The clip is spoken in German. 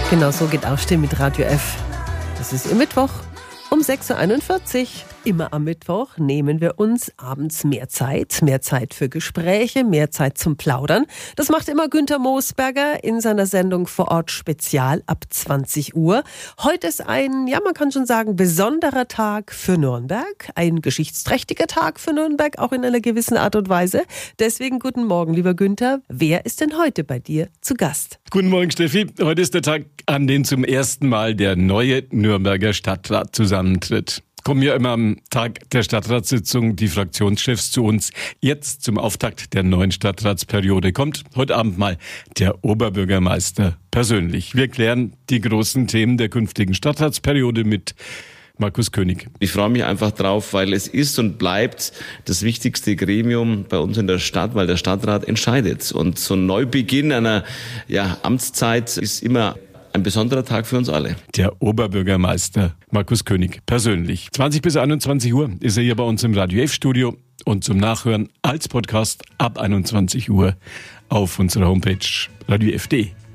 Genau so geht Aufstehen mit Radio F. Das ist Ihr Mittwoch um 6.41 Uhr. Immer am Mittwoch nehmen wir uns abends mehr Zeit für Gespräche, mehr Zeit zum Plaudern. Das macht immer Günther Moosberger in seiner Sendung Vor Ort Spezial ab 20 Uhr. Heute ist ein, ja man kann schon sagen, besonderer Tag für Nürnberg. Ein geschichtsträchtiger Tag für Nürnberg, auch in einer gewissen Art und Weise. Deswegen guten Morgen, lieber Günther. Wer ist denn heute bei dir zu Gast? Guten Morgen, Steffi. Heute ist der Tag, an dem zum ersten Mal der neue Nürnberger Stadtrat zusammentritt. Kommen ja immer am Tag der Stadtratssitzung die Fraktionschefs zu uns. Jetzt zum Auftakt der neuen Stadtratsperiode kommt heute Abend mal der Oberbürgermeister persönlich. Wir klären die großen Themen der künftigen Stadtratsperiode mit Markus König. Ich freue mich einfach drauf, weil es ist und bleibt das wichtigste Gremium bei uns in der Stadt, weil der Stadtrat entscheidet. Und so ein Neubeginn einer Amtszeit ist immer ein besonderer Tag für uns alle. Der Oberbürgermeister Markus König persönlich. 20 bis 21 Uhr ist er hier bei uns im Radio F-Studio und zum Nachhören als Podcast ab 21 Uhr auf unserer Homepage radiof.de.